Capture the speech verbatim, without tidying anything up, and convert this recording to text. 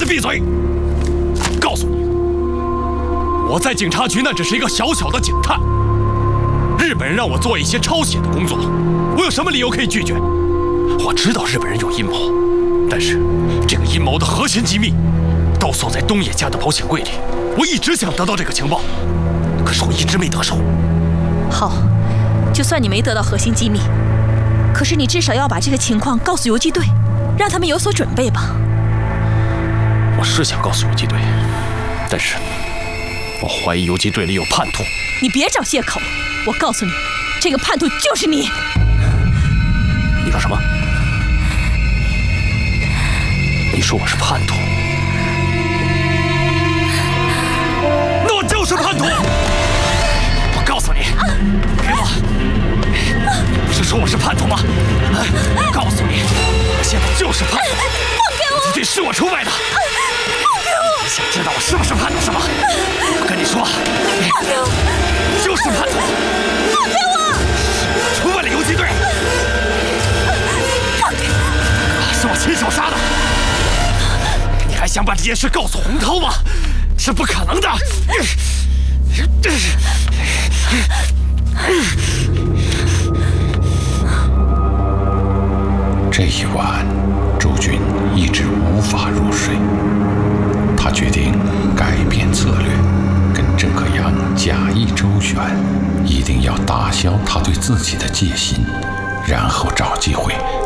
子闭嘴！告诉你，我在警察局那只是一个小小的警探。日本人让我做一些抄写的工作，我有什么理由可以拒绝？我知道日本人有阴谋，但是这个阴谋的核心机密都锁在东野家的保险柜里。我一直想得到这个情报，可是我一直没得手。 好，就算你没得到核心机密，可是你至少要把这个情况告诉游击队，让他们有所准备吧。 我是想告诉游击队，但是我怀疑游击队里有叛徒。 你别找借口，我告诉你，这个叛徒就是你。 你说什么？你说我是叛徒？那我就是叛徒！我告诉你，别吧，你不是说我是叛徒吗？我告诉你，我现在就是叛徒。 放开我！ 游击队是我出卖的。 放开我！ 你想知道我是不是叛徒是吗？我跟你说， 放开我！ 就是叛徒。 放开我！ 出卖了游击队。 放开我！ 是我亲手杀的。你还想把这件事告诉洪涛吗？是不可能的。 这一晚，周军一直无法入睡。他决定改变策略，跟郑克阳假意周旋，一定要打消他对自己的戒心，然后找机会